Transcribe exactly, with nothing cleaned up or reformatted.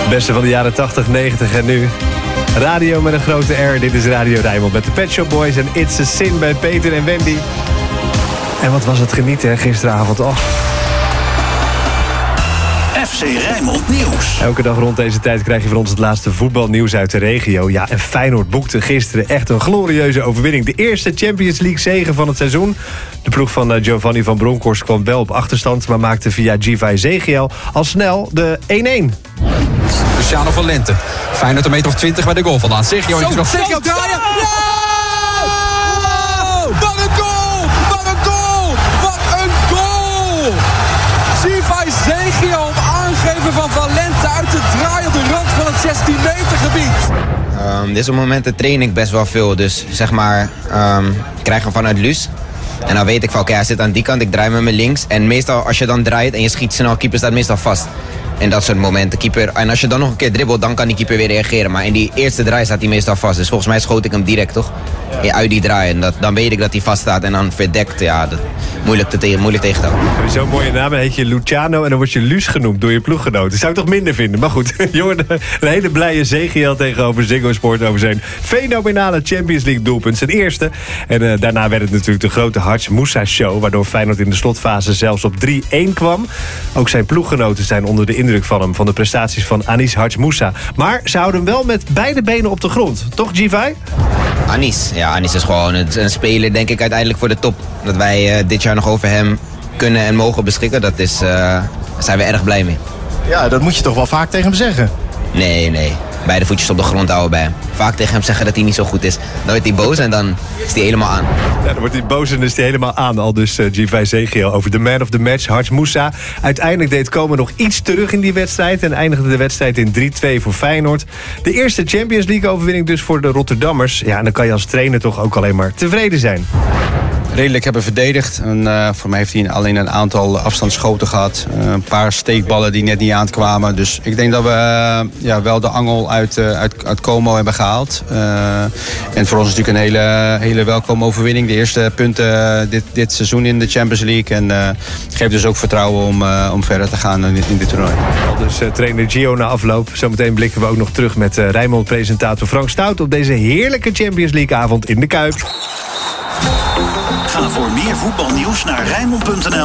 Het beste van de jaren tachtig, negentig en nu. Radio met een grote R, dit is Radio Rijnmond met de Pet Shop Boys en It's a Sin bij Peter en Wendy. En wat was het genieten hè, gisteravond. Oh. F C Rijnmond Nieuws. Elke dag rond deze tijd krijg je van ons het laatste voetbalnieuws uit de regio. Ja, en Feyenoord boekte gisteren echt een glorieuze overwinning. De eerste Champions League zege van het seizoen. De ploeg van Giovanni van Bronckhorst kwam wel op achterstand, maar maakte via Giva Ezekiel al snel de één-één. Luciano van Lente. Feyenoord een meter of twintig bij de goal vandaan. Sergio is nog Sergio draaien. Ja! Wat een goal! Wat een goal! Wat een goal! Giva Ezekiel op aangeven van Van Lente uit de draai op de rand van het zestien meter gebied. Um, dit soort momenten train ik best wel veel. Dus zeg maar, um, ik krijg hem vanuit Luus. En dan weet ik van, oké, okay, hij zit aan die kant, ik draai met mijn links. En meestal als je dan draait en je schiet snel, keeper staat meestal vast. En dat soort momenten. Keeper, en als je dan nog een keer dribbelt, dan kan die keeper weer reageren. Maar in die eerste draai staat hij meestal vast. Dus volgens mij schoot ik hem direct, toch? Ja, uit die draai. En dat, dan weet ik dat hij vast staat. En dan verdekt, ja, dat, moeilijk, te tegen, moeilijk tegen te houden. Heb je zo'n mooie naam, dan heet je Luciano en dan word je Luus genoemd door je ploeggenoten. Dat zou ik toch minder vinden. Maar goed, jongen, een hele blije Ezekiel tegenover Ziggo Sport over zijn fenomenale Champions League doelpunt. Zijn eerste. En uh, daarna werd het natuurlijk de grote Hadj Moussa show, waardoor Feyenoord in de slotfase zelfs op drie-één kwam. Ook zijn ploeggenoten zijn onder de indruk van hem, van de prestaties van Anis Hadj Moussa. Maar ze houden hem wel met beide benen op de grond. Toch, Givai? Anis, ja, Anis is gewoon een speler, denk ik, uiteindelijk voor de top. Dat wij uh, dit jaar nog over hem kunnen en mogen beschikken, dat is, uh, daar zijn we erg blij mee. Ja, dat moet je toch wel vaak tegen hem zeggen? Nee, nee. Beide voetjes op de grond houden bij hem. Vaak tegen hem zeggen dat hij niet zo goed is. Dan wordt hij boos en dan is hij helemaal aan. Ja, dan wordt hij boos en is hij helemaal aan. Al dus uh, Giva Ezekiel over de man of the match, Hadj Moussa. Uiteindelijk deed Komen nog iets terug in die wedstrijd en eindigde de wedstrijd in drie-twee voor Feyenoord. De eerste Champions League overwinning dus voor de Rotterdammers. Ja, en dan kan je als trainer toch ook alleen maar tevreden zijn. Redelijk hebben verdedigd. En, uh, voor mij heeft hij alleen een aantal afstandsschoten gehad. Uh, een paar steekballen die net niet aankwamen. Dus ik denk dat we uh, ja, wel de angel uit, uh, uit, uit Como hebben gehaald. Uh, en voor ons is het natuurlijk een hele, hele welkome overwinning. De eerste punten uh, dit, dit seizoen in de Champions League. En uh, geeft dus ook vertrouwen om, uh, om verder te gaan in, in dit toernooi. Dus uh, trainer Gio na afloop. Zometeen blikken we ook nog terug met uh, Rijnmond-presentator Frank Stout op deze heerlijke Champions League avond in de Kuip. Ga voor meer voetbalnieuws naar Rijnmond punt n l.